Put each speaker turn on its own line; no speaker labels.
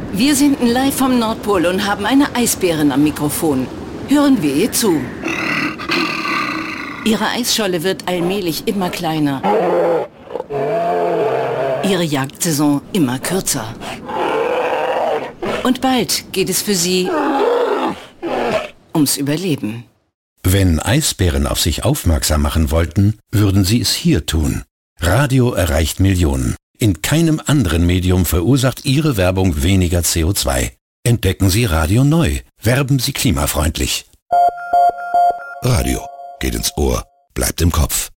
Wir senden live vom Nordpol und haben eine Eisbärin am Mikrofon. Hören wir ihr zu. Ihre Eisscholle wird allmählich immer kleiner. Ihre Jagdsaison immer kürzer. Und bald geht es für sie ums Überleben.
Wenn Eisbären auf sich aufmerksam machen wollten, würden sie es hier tun. Radio erreicht Millionen. In keinem anderen Medium verursacht Ihre Werbung weniger CO2. Entdecken Sie Radio neu. Werben Sie klimafreundlich. Radio geht ins Ohr, bleibt im Kopf.